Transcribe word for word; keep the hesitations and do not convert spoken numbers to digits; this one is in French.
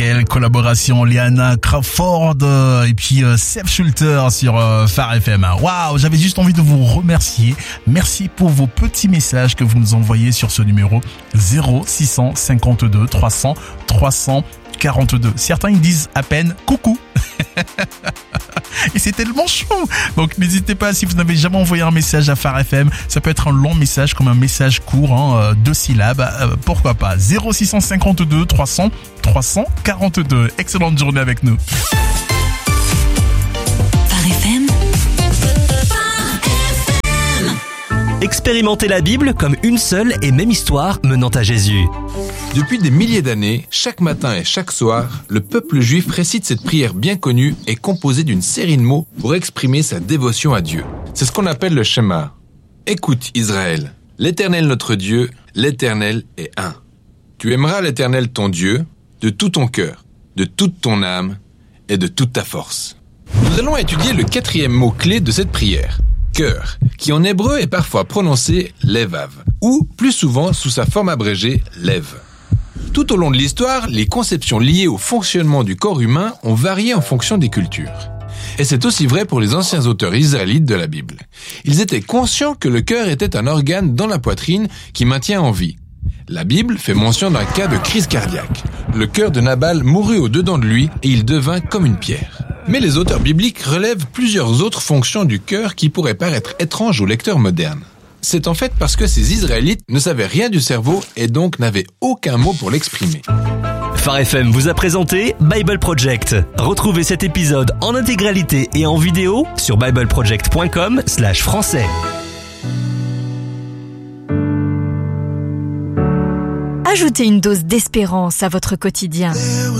Quelle collaboration, Liana Crawford euh, et puis euh, Seb Schulter sur euh, Phare F M. Waouh, j'avais juste envie de vous remercier. Merci pour vos petits messages que vous nous envoyez sur ce numéro zéro six cinquante-deux trois cents trois cents quarante-deux. Certains ils disent à peine coucou. Et c'est tellement chou. Donc n'hésitez pas, si vous n'avez jamais envoyé un message à Phare F M, ça peut être un long message comme un message court, hein, deux syllabes, euh, pourquoi pas. zéro six cinquante-deux trois cents trois cents quarante-deux. Excellente journée avec nous. Phare F M. Expérimentez la Bible comme une seule et même histoire menant à Jésus. Depuis des milliers d'années, chaque matin et chaque soir, le peuple juif récite cette prière bien connue et composée d'une série de mots pour exprimer sa dévotion à Dieu. C'est ce qu'on appelle le Shema. Écoute Israël, l'Éternel notre Dieu, l'Éternel est un. Tu aimeras l'Éternel ton Dieu de tout ton cœur, de toute ton âme et de toute ta force. Nous allons étudier le quatrième mot-clé de cette prière. Cœur, qui en hébreu est parfois prononcé levav, ou plus souvent sous sa forme abrégée lev. Tout au long de l'histoire, les conceptions liées au fonctionnement du corps humain ont varié en fonction des cultures. Et c'est aussi vrai pour les anciens auteurs israélites de la Bible. Ils étaient conscients que le cœur était un organe dans la poitrine qui maintient en vie. La Bible fait mention d'un cas de crise cardiaque. Le cœur de Nabal mourut au-dedans de lui et il devint comme une pierre. Mais les auteurs bibliques relèvent plusieurs autres fonctions du cœur qui pourraient paraître étranges aux lecteurs modernes. C'est en fait parce que ces Israélites ne savaient rien du cerveau et donc n'avaient aucun mot pour l'exprimer. Phare F M vous a présenté Bible Project. Retrouvez cet épisode en intégralité et en vidéo sur bibleproject point com slash français. Ajoutez une dose d'espérance à votre quotidien.